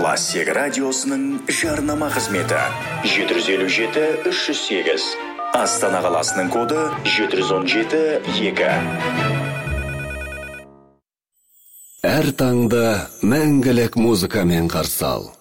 Классик радиосының жарнама қызметі 757-308. Астана қаласының коды 717-2. Әр таңда мәңгілік музыкамен қарсы ал.